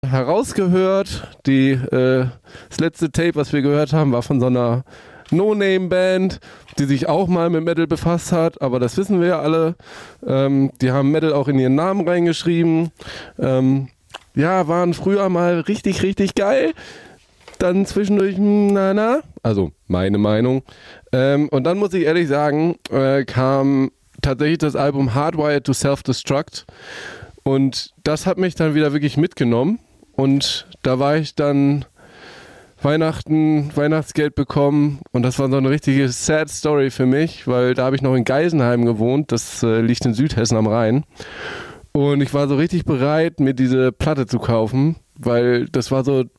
herausgehört. Das letzte Tape, was wir gehört haben, war von so einer No-Name-Band, die sich auch mal mit Metal befasst hat, aber das wissen wir ja alle. Die haben Metal auch in ihren Namen reingeschrieben. Waren früher mal richtig, richtig geil. Dann zwischendurch, also meine Meinung. Und dann muss ich ehrlich sagen, kam tatsächlich das Album Hardwired to Self-Destruct und das hat mich dann wieder wirklich mitgenommen und da war ich dann Weihnachtsgeld bekommen und das war so eine richtige sad Story für mich, weil da habe ich noch in Geisenheim gewohnt, das liegt in Südhessen am Rhein und ich war so richtig bereit, mir diese Platte zu kaufen, weil das war so,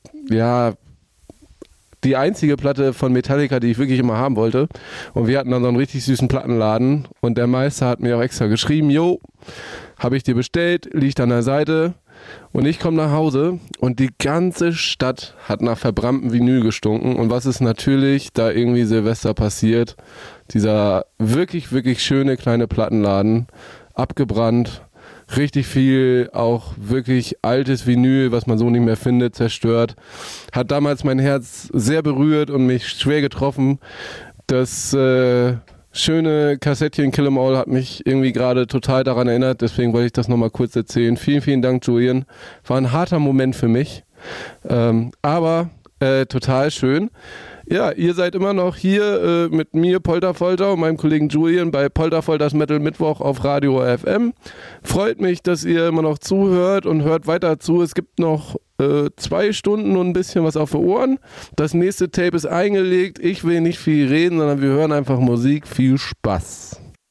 die einzige Platte von Metallica, die ich wirklich immer haben wollte. Und wir hatten dann so einen richtig süßen Plattenladen und der Meister hat mir auch extra geschrieben, habe ich dir bestellt, liegt an der Seite und ich komme nach Hause und die ganze Stadt hat nach verbranntem Vinyl gestunken und was ist natürlich da irgendwie Silvester passiert? Dieser wirklich, wirklich schöne kleine Plattenladen, abgebrannt, richtig viel auch wirklich altes Vinyl, was man so nicht mehr findet, zerstört. Hat damals mein Herz sehr berührt und mich schwer getroffen. Das schöne Kassettchen Kill 'Em All hat mich irgendwie gerade total daran erinnert, deswegen wollte ich das nochmal kurz erzählen. Vielen, vielen Dank, Julian. War ein harter Moment für mich, aber total schön. Ja, ihr seid immer noch hier mit mir, Polterfolter, und meinem Kollegen Julian bei Polterfolters Metal Mittwoch auf Radio FM. Freut mich, dass ihr immer noch zuhört und hört weiter zu. Es gibt noch 2 Stunden und ein bisschen was auf die Ohren. Das nächste Tape ist eingelegt. Ich will nicht viel reden, sondern wir hören einfach Musik. Viel Spaß.